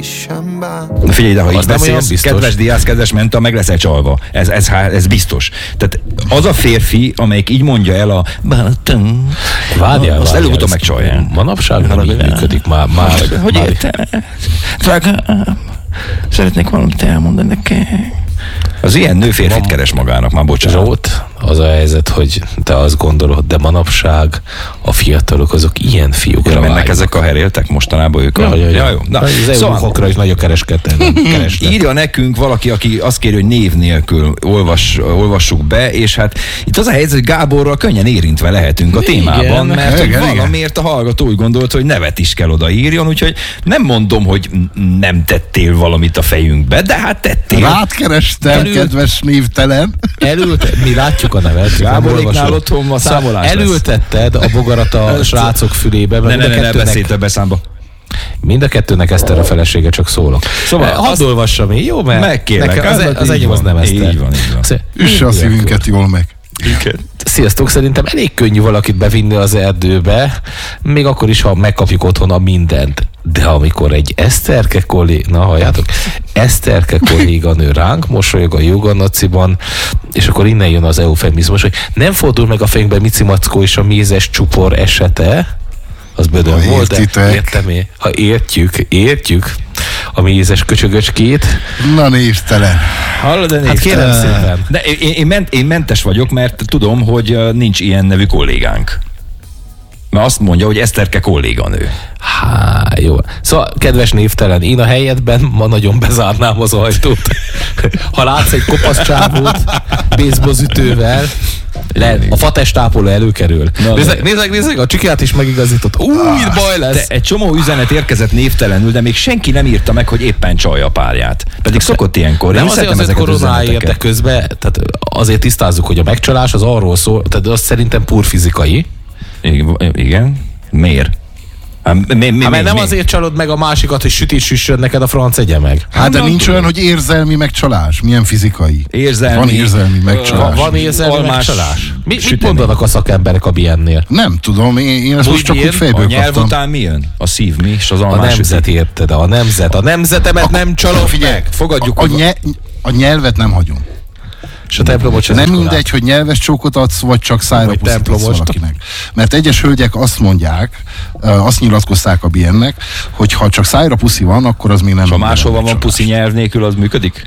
Na figyelj ide, ha így beszélsz, kedves Diász, kedves Menta, meg leszel csalva. Ez biztos. Tehát az a férfi, amelyik így mondja el a várjál, azt előbb-utóbb megcsalja. Manapság nem így működik már. Hogy érte? Szeretnék valamit elmondani nekem. Az ilyen nő férfit keres magának, már bocsánat. Zsolt, az a helyzet, hogy te azt gondolod, de manapság a fiatalok azok ilyen fiúkra mennek vágynak. ezek a heréltek mostanában ők. Ja, jó. Na, az eurófokra is nagyon kereskedtek. Írja nekünk valaki, aki azt kéri, hogy név nélkül olvassuk be, és hát itt az a helyzet, hogy Gáborral könnyen érintve lehetünk a témában, mert valamiért a hallgató úgy gondolt, hogy nevet is kell odaírjon, úgyhogy nem mondom, hogy nem tettél valamit a fejünkbe, de hát tettél. Rád kerestem, kedves névtelen. Mi látjuk a nevet. Gáboréknál otthon a számolás elültetted a bogarat a srácok fülébe. Ne beszélj több eszembe. Mind a kettőnek Eszter a felesége, csak szólok. Szóval hadd olvassam én, jó? Mert megkérlek, az enyém az nem Eszter. Így van. Üsse a szívünket jól meg. Sziasztok, szerintem elég könnyű valakit bevinni az erdőbe, még akkor is, ha megkapjuk otthon a mindent. De amikor egy Eszterke kolléganő ránk mosolyog a Joganaciban, és akkor innen jön az eufemizmus, hogy nem fordul meg a fejünkbe Mici Mackó és a mézes csupor esete, az bödön volt, de értem én. Ha értjük a mézes köcsögöcskét. Na névtelen. Hallod, de hát kérem szépen. De én mentes vagyok, mert tudom, hogy nincs ilyen nevű kollégánk. Mert azt mondja, hogy Eszterke kolléganő. Jó. Szóval, kedves névtelen, én a helyedben ma nagyon bezárnám az ajtót. Ha látsz egy kopasz csávót baseballütővel, a fatestápoló előkerül. Nézzek, a csikát is megigazított. Itt baj lesz. Egy csomó üzenet érkezett névtelenül, de még senki nem írta meg, hogy éppen csalja a párját. Pedig szokott ilyenkor. Nem azért koronáért közben, tehát azért tisztázzuk, hogy a megcsalás az arról szól, tehát az szerintem pur fizikai. Igen. Miért? Mert nem azért csalod meg a másikat, hogy süssön neked a franc egye meg. Hát de nincs olyan, hogy érzelmi megcsalás. Milyen fizikai? Van érzelmi megcsalás. Van érzelmi megcsalás. Mit mondanak a szakemberek a BN-nél? Nem tudom, én ezt most csak úgy fejből kaptam. A nyelv után mi jön? A szív mi? És az a nemzet, érted? A nemzetemet nem csalod meg. Fogadjuk. A nyelvet nem hagyom. És a templomot sem. Nem mindegy, hogy nyelves csókot adsz, vagy csak szájra puszit adsz valakinek. Mert egyes hölgyek azt mondják, azt nyilatkozták a BN-nek, hogy ha csak szájra puszi van, akkor az még nem. És ha máshova van puszi nyelv nélkül, az működik?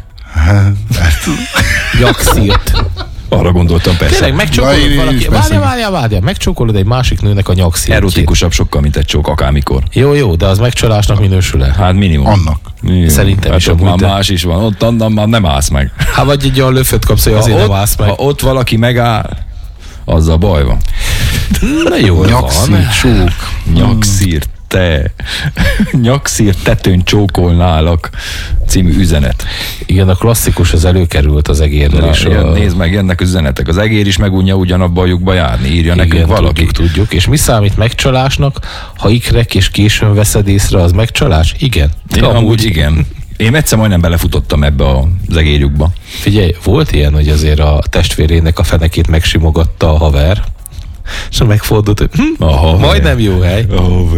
Nyakszírt. Arra gondoltam, persze. Tényleg, megcsókolod valaki. Várjál, megcsókolod egy másik nőnek a nyakszírtjét. Erotikusabb sokkal, mint egy csók, akármikor. Jó, de az megcsalásnak minősül-e? Hát minimum. Annak. Szerintem hát is. Ott már más is van. Ott onnan már nem állsz meg. Hát vagy egy olyan löföt kapsz, hogy azért nem állsz meg. Ha ott valaki megáll, azzal baj van. Na jó, nyakszír, csók. Nyakszír, te. Nyakszír tetőn csókolnálak című üzenet. Igen, a klasszikus az előkerült az egérrel is. Nézd meg, jönnek üzenetek. Az egér is megunja ugyanabba a lyukba járni, írja nekünk valaki. Tudjuk. És mi számít megcsalásnak? Ha ikrek és későn veszed észre, az megcsalás? Igen. Amúgy igen. Én egyszer majdnem belefutottam ebbe az egérjukba. Figyelj, volt ilyen, hogy azért a testvérének a fenekét megsimogatta a haver, és megfordult, hogy majdnem jó hely.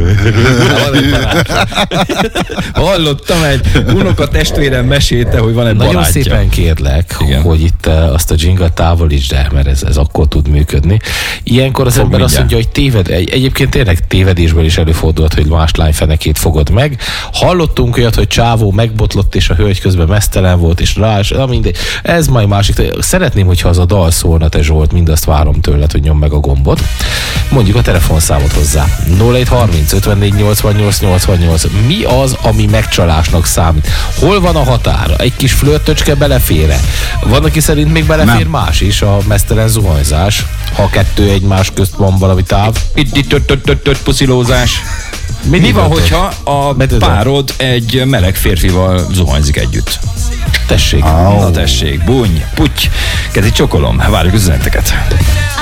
Hallottam, egy unoka testvérem mesélte, hogy van egy nagyon barátja. Szépen kérlek, hogy itt azt a jingle távolítsd el, mert ez akkor tud működni. Ilyenkor az ember azt mondja, hogy téved. Egyébként tényleg tévedésből is előfordult, hogy más lány fenekét fogod meg. Hallottunk olyat, hogy csávó megbotlott, és a hölgy közben meztelen volt, és mindegy. Ez majd másik. Szeretném, hogyha az a dal szólna, te Zsolt, mindazt várom tőled, hogy nyom meg a gombot. Mondjuk a telefonszámot hozzá. 0730 54 88 88. Mi az, ami megcsalásnak számít? Hol van a határa? Egy kis flörtöcske belefér-e? Van, aki szerint még belefér más is, a meztelen zuhanyzás. Ha a kettő egymás közt van valami táv. Itt puszilózás. Mi van, hogyha a párod egy meleg férfival zuhanyzik együtt? Tessék. Na tessék, búny, puty. Kezdj csokolom, várjuk üzeneteket.